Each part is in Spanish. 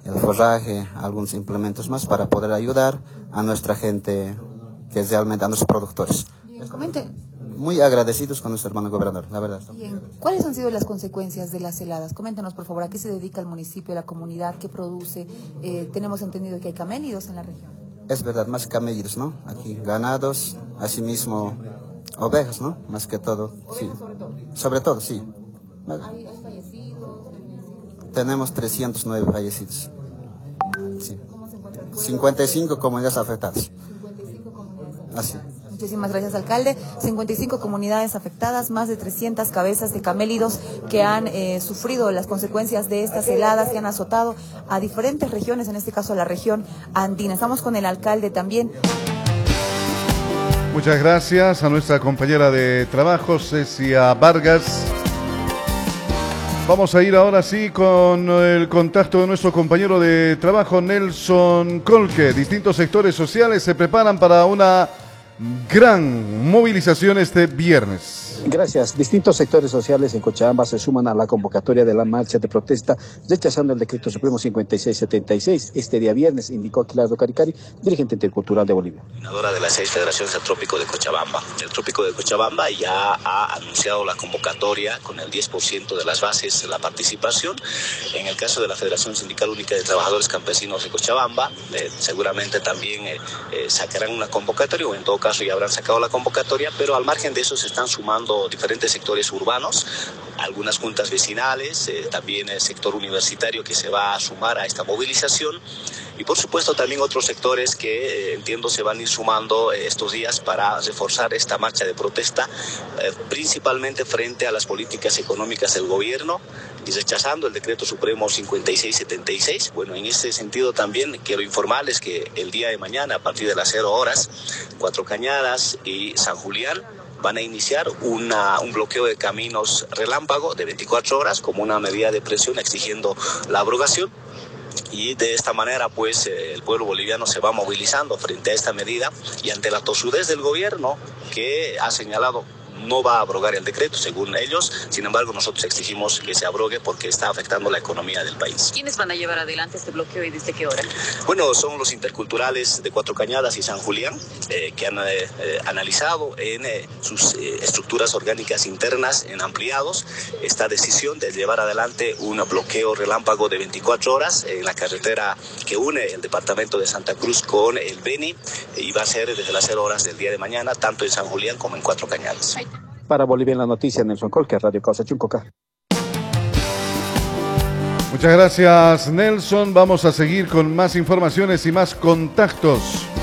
el forraje, algunos implementos más para poder ayudar a nuestra gente, que es realmente a nuestros productores. Bien, comente. Muy agradecidos con nuestro hermano gobernador, la verdad. Bien, ¿cuáles han sido las consecuencias de las heladas? Coméntanos, por favor, ¿a qué se dedica el municipio, la comunidad, qué produce? Tenemos entendido que hay camélidos en la región. Es verdad, más camellos, ¿no? Aquí ganados, asimismo ovejas, ¿no? Más que todo. Sí. Sobre todo, sí. ¿Hay fallecidos? Tenemos 309 fallecidos. Sí. 55 comunidades afectadas. 55 comunidades afectadas. Así. Muchísimas gracias, alcalde. 55 comunidades afectadas, más de 300 cabezas de camélidos que han sufrido las consecuencias de estas heladas que han azotado a diferentes regiones, en este caso la región andina. Estamos con el alcalde también. Muchas gracias a nuestra compañera de trabajo, Cecia Vargas. Vamos a ir ahora sí con el contacto de nuestro compañero de trabajo, Nelson Colque. Distintos sectores sociales se preparan para una gran movilización este viernes. Gracias. Distintos sectores sociales en Cochabamba se suman a la convocatoria de la marcha de protesta rechazando el decreto supremo 5676. Este día viernes, indicó Aquilardo Caricari, dirigente intercultural de Bolivia. Coordinadora de las 6 federaciones del Trópico de Cochabamba. El Trópico de Cochabamba ya ha anunciado la convocatoria con el 10% de las bases de la participación. En el caso de la Federación Sindical Única de Trabajadores Campesinos de Cochabamba, seguramente también sacarán una convocatoria, o en todo caso ya habrán sacado la convocatoria, pero al margen de eso se están sumando diferentes sectores urbanos, algunas juntas vecinales, también el sector universitario que se va a sumar a esta movilización, y por supuesto también otros sectores que entiendo se van a ir sumando estos días para reforzar esta marcha de protesta, principalmente frente a las políticas económicas del gobierno y rechazando el decreto supremo 5676. Bueno, en ese sentido también quiero informarles que el día de mañana, a partir de las 0 horas, Cuatro Cañadas y San Julián van a iniciar un bloqueo de caminos relámpago de 24 horas como una medida de presión exigiendo la abrogación. Y de esta manera, pues, el pueblo boliviano se va movilizando frente a esta medida y ante la tosudez del gobierno que ha señalado no va a abrogar el decreto, según ellos. Sin embargo, nosotros exigimos que se abrogue porque está afectando la economía del país. ¿Quiénes van a llevar adelante este bloqueo y desde qué hora? Bueno, son los interculturales de Cuatro Cañadas y San Julián, que han analizado en sus estructuras orgánicas internas, en ampliados, esta decisión de llevar adelante un bloqueo relámpago de 24 horas en la carretera que une el departamento de Santa Cruz con el Beni, y va a ser desde las 0 horas del día de mañana, tanto en San Julián como en Cuatro Cañadas. Para Bolivia en la noticia, Nelson Colque, Radio Causa Chuncoca. Muchas gracias, Nelson. Vamos a seguir con más informaciones y más contactos.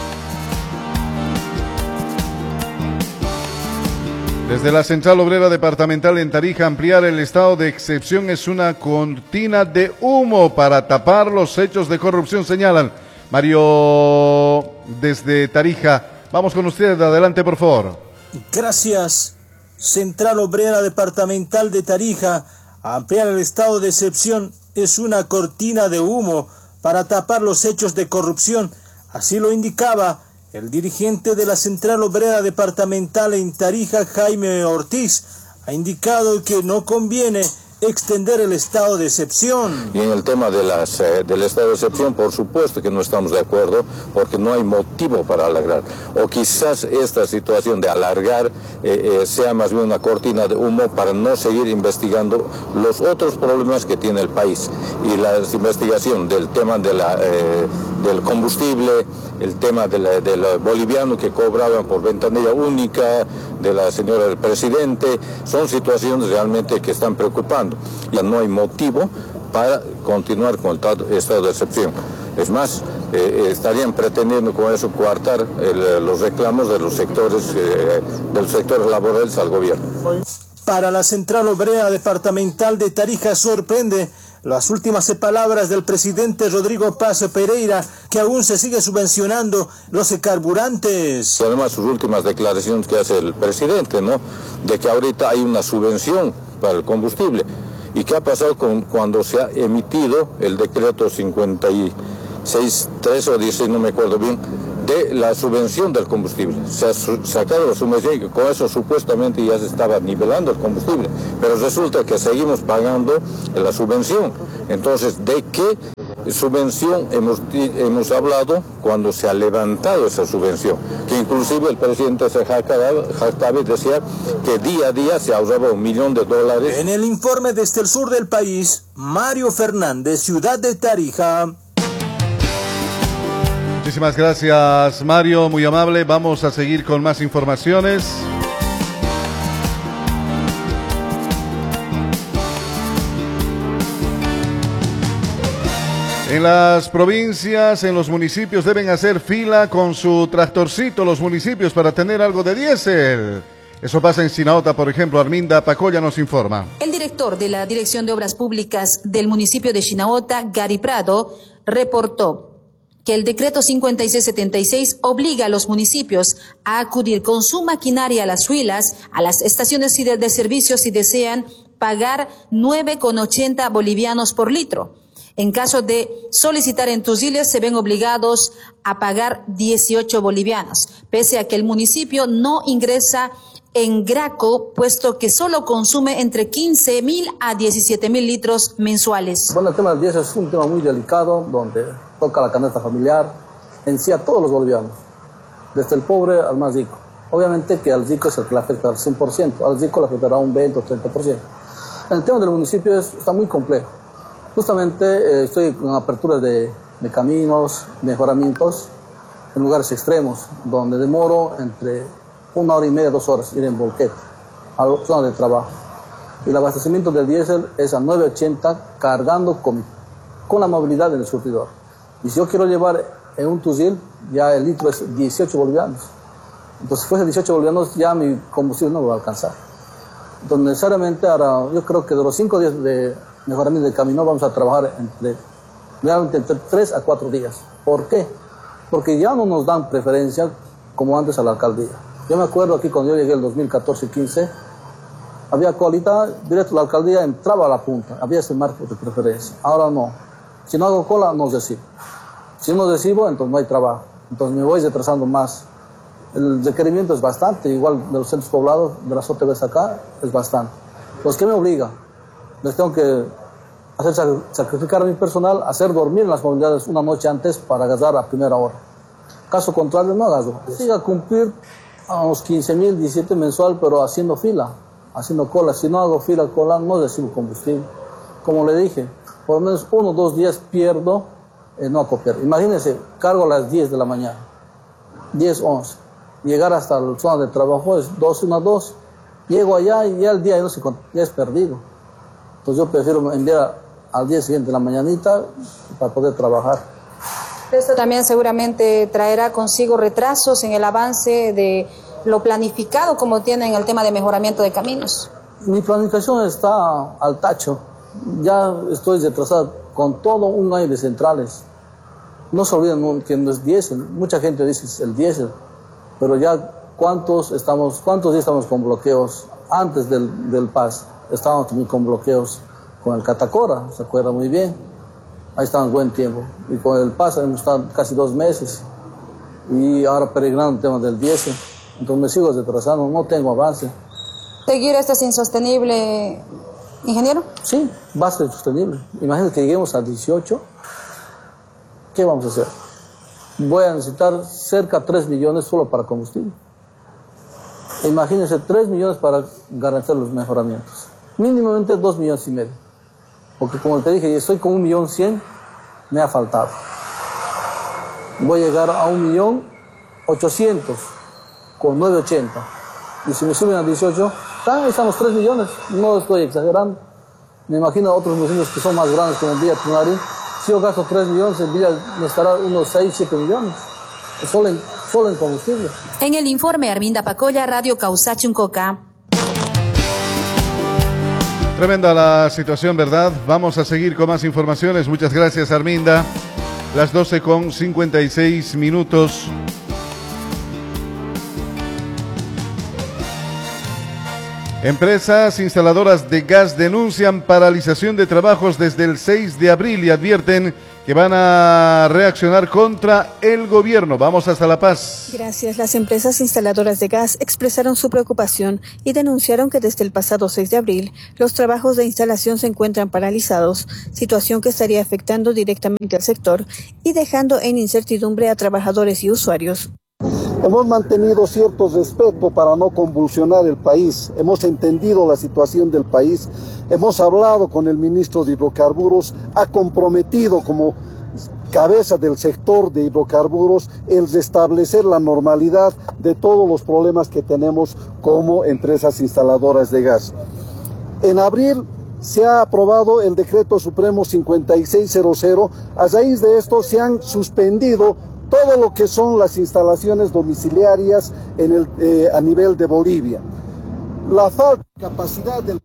Desde la Central Obrera Departamental en Tarija, ampliar el estado de excepción es una cortina de humo para tapar los hechos de corrupción, señalan. Mario, desde Tarija, vamos con usted, adelante por favor. Gracias. Central Obrera Departamental de Tarija, ampliar el estado de excepción es una cortina de humo para tapar los hechos de corrupción. Así lo indicaba el dirigente de la Central Obrera Departamental en Tarija, Jaime Ortiz. Ha indicado que no conviene extender el estado de excepción. Y en el tema de del estado de excepción, por supuesto que no estamos de acuerdo, porque no hay motivo para alargar. O quizás esta situación de alargar sea más bien una cortina de humo para no seguir investigando los otros problemas que tiene el país. Y la investigación del tema de del combustible, el tema del boliviano que cobraban por ventanilla única, de la señora del presidente, son situaciones realmente que están preocupando. Ya no hay motivo para continuar con el estado de excepción. Es más, estarían pretendiendo con eso coartar los reclamos de los sectores, del sector laboral al gobierno. Para la Central Obrera Departamental de Tarija sorprende las últimas palabras del presidente Rodrigo Paz Pereira, que aún se sigue subvencionando los carburantes. Y además sus últimas declaraciones que hace el presidente, ¿no? De que ahorita hay una subvención para el combustible. ¿Y qué ha pasado cuando se ha emitido el decreto 56.3 o 16, no me acuerdo bien, de la subvención del combustible. Se ha sacado la subvención y con eso supuestamente ya se estaba nivelando el combustible, pero resulta que seguimos pagando la subvención. Entonces, ¿de qué subvención hemos hablado cuando se ha levantado esa subvención? Que inclusive el presidente se jactaba y decía que día a día se ahorraba $1 millón. En el informe desde el sur del país, Mario Fernández, Ciudad de Tarija. Muchísimas gracias, Mario, muy amable. Vamos a seguir con más informaciones. En las provincias, en los municipios deben hacer fila con su tractorcito los municipios para tener algo de diésel. Eso pasa en Chinauta, por ejemplo. Arminda Pacolla nos informa. El director de la Dirección de Obras Públicas del municipio de Chinauta, Gary Prado, reportó que el decreto 5676 obliga a los municipios a acudir con su maquinaria a las filas, a las estaciones de servicio si desean pagar 9,80 bolivianos por litro. En caso de solicitar entusiles, se ven obligados a pagar 18 bolivianos, pese a que el municipio no ingresa en Graco, puesto que solo consume entre 15.000 a 17.000 litros mensuales. Bueno, el tema del diésel es un tema muy delicado, donde toca la canasta familiar, en sí a todos los bolivianos, desde el pobre al más rico. Obviamente que al rico es el que le afecta al 100%, al rico le afectará un 20 o 30%. El tema del municipio está muy complejo. Justamente estoy con aperturas de caminos, mejoramientos en lugares extremos, donde demoro entre 1 hora y media, 2 horas ir en volquete a la zona de trabajo. Y el abastecimiento del diésel es a 9.80 cargando con la movilidad en el surtidor. Y si yo quiero llevar en un tusil, ya el litro es 18 bolivianos. Entonces, si fuese 18 bolivianos, ya mi combustible no me va a alcanzar. Entonces, necesariamente, ahora, yo creo que de los 5 días de mejoramiento del camino vamos a trabajar realmente entre 3 a 4 días. ¿Por qué? Porque ya no nos dan preferencia como antes a la alcaldía. Yo me acuerdo aquí cuando yo llegué en el 2014-15, había colita, directo a la alcaldía entraba a la punta, había ese marco de preferencia. Ahora no. Si no hago cola, no recibo. Si no recibo, entonces no hay trabajo. Entonces me voy retrasando más. El requerimiento es bastante, igual de los centros poblados, de las OTBs acá, es bastante. Pues, ¿qué me obliga? Les tengo que sacrificar a mi personal, hacer dormir en las comunidades una noche antes para agarrar a primera hora. Caso contrario, no agarro. Siga a cumplir a unos 15.000, 17 mensual, pero haciendo fila, haciendo cola. Si no hago fila, cola, no recibo combustible. Como le dije, por lo menos 1 o 2 días pierdo no acopiar. Imagínense, cargo a las 10 de la mañana, 10, 11. Llegar hasta la zona de trabajo es 12, 1, 2. Llego allá y ya el día ya es perdido. Entonces yo prefiero enviar al día siguiente, la mañanita, para poder trabajar. Esto también seguramente traerá consigo retrasos en el avance de lo planificado como tienen el tema de mejoramiento de caminos. Mi planificación está al tacho. Ya estoy retrasado con todo un año de centrales. No se olviden que no es diésel. Mucha gente dice el diésel, pero ya ¿cuántos días estamos con bloqueos? Antes del PAS estábamos también con bloqueos con el Catacora, se acuerda muy bien. Ahí estamos buen tiempo. Y con el PAS hemos estado casi 2 meses. Y ahora peregrinando el tema del diésel. Entonces me sigo retrasando, no tengo avance. ¿Seguir esto es insostenible, ingeniero? Sí, va a ser sostenible. Imagínate que lleguemos a 18. ¿Qué vamos a hacer? Voy a necesitar cerca de 3 millones solo para combustible. Imagínense 3 millones para garantizar los mejoramientos. Mínimamente 2,5 millones. Porque como te dije, estoy con 1.100.000, me ha faltado. Voy a llegar a 1.800.000 con 9.80. Y si me suben a 18, ahí estamos 3 millones. No estoy exagerando. Me imagino a otros municipios que son más grandes como Villa Tunari. Si yo gasto 3 millones, en Villa me estará unos 6, 7 millones. Solo en combustible. En el informe, Arminda Pacolla, Radio Causachuncoca. Tremenda la situación, ¿verdad? Vamos a seguir con más informaciones. Muchas gracias, Arminda. Las 12:56. Empresas instaladoras de gas denuncian paralización de trabajos desde el 6 de abril y advierten que van a reaccionar contra el gobierno. Vamos hasta La Paz. Gracias. Las empresas instaladoras de gas expresaron su preocupación y denunciaron que desde el pasado 6 de abril los trabajos de instalación se encuentran paralizados, situación que estaría afectando directamente al sector y dejando en incertidumbre a trabajadores y usuarios. Hemos mantenido cierto respeto para no convulsionar el país, hemos entendido la situación del país, hemos hablado con el ministro de Hidrocarburos, ha comprometido como cabeza del sector de hidrocarburos el restablecer la normalidad de todos los problemas que tenemos como empresas instaladoras de gas. En abril se ha aprobado el decreto supremo 5600, a raíz de esto se han suspendido todo lo que son las instalaciones domiciliarias a nivel de Bolivia. La falta de capacidad de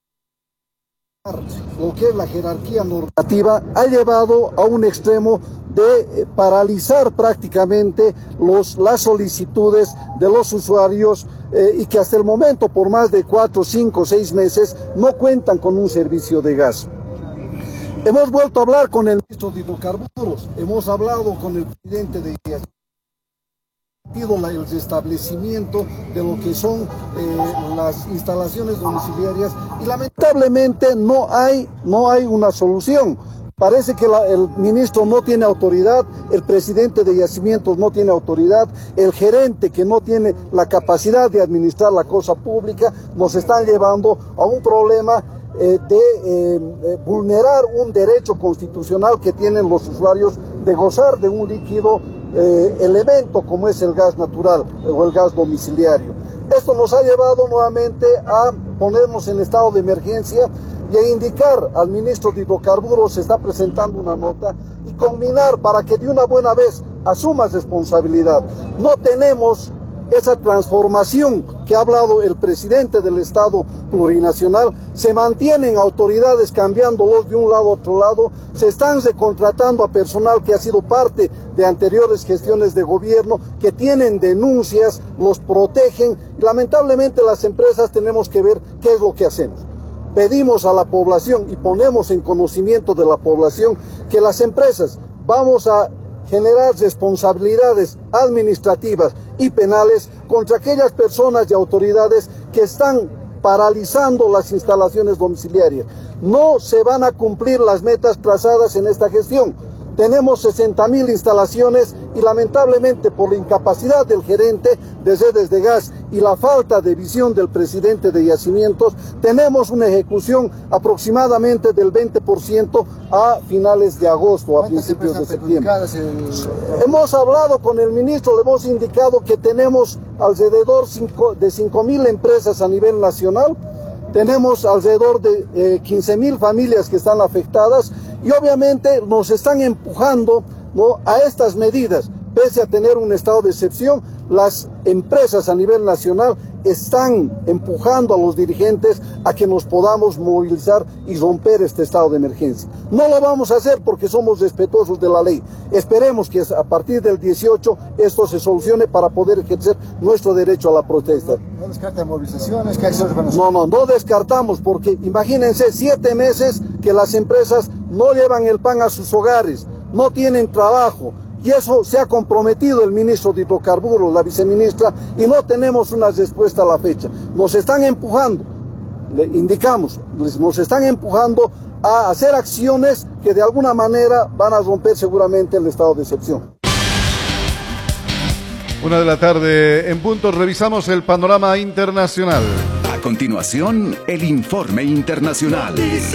lo que es la jerarquía normativa ha llevado a un extremo de paralizar prácticamente las solicitudes de los usuarios y que hasta el momento por más de 4, 5, 6 meses no cuentan con un servicio de gas. Hemos vuelto a hablar con el ministro de Hidrocarburos, hemos hablado con el presidente de el restablecimiento de lo que son las instalaciones domiciliarias y lamentablemente no hay una solución. Parece que el ministro no tiene autoridad, el presidente de Yacimientos no tiene autoridad, el gerente que no tiene la capacidad de administrar la cosa pública, nos están llevando a un problema de vulnerar un derecho constitucional que tienen los usuarios de gozar de un líquido elemento como es el gas natural o el gas domiciliario. Esto nos ha llevado nuevamente a ponernos en estado de emergencia y a indicar al ministro de Hidrocarburos, se está presentando una nota, y combinar para que de una buena vez asuma responsabilidad. No tenemos esa transformación que ha hablado el presidente del Estado plurinacional, se mantienen autoridades cambiándolos de un lado a otro lado, se están recontratando a personal que ha sido parte de anteriores gestiones de gobierno, que tienen denuncias, los protegen, y lamentablemente las empresas tenemos que ver qué es lo que hacemos. Pedimos a la población y ponemos en conocimiento de la población que las empresas vamos a generar responsabilidades administrativas y penales contra aquellas personas y autoridades que están paralizando las instalaciones domiciliarias. No se van a cumplir las metas trazadas en esta gestión. Tenemos 60.000 instalaciones y lamentablemente por la incapacidad del gerente de redes de gas y la falta de visión del presidente de Yacimientos, tenemos una ejecución aproximadamente del 20% a finales de agosto, a principios de septiembre. Hemos hablado con el ministro, le hemos indicado que tenemos alrededor de 5.000 empresas a nivel nacional, tenemos alrededor de 15.000 familias que están afectadas y obviamente nos están empujando, ¿no?, a estas medidas. Pese a tener un estado de excepción, las empresas a nivel nacional están empujando a los dirigentes a que nos podamos movilizar y romper este estado de emergencia. No lo vamos a hacer porque somos respetuosos de la ley. Esperemos que a partir del 18 esto se solucione para poder ejercer nuestro derecho a la protesta. ¿No descartan movilizaciones? ¿Qué acciones van a hacer? No descartamos, porque imagínense 7 meses que las empresas no llevan el pan a sus hogares, no tienen trabajo. Y eso se ha comprometido el ministro de Hidrocarburos, la viceministra, y no tenemos una respuesta a la fecha. Nos están empujando, le indicamos, nos están empujando a hacer acciones que de alguna manera van a romper seguramente el estado de excepción. 1:00 p.m. en punto, revisamos el panorama internacional. A continuación, el informe internacional.